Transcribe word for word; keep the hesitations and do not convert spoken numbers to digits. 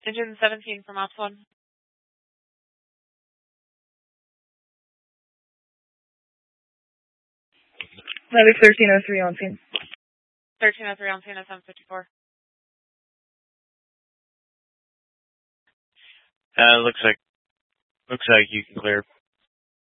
Engine seventeen from Ops one. Levy thirteen oh three on scene. thirteen oh three on scene at seven fifty-four. Uh, looks like, looks like you can clear.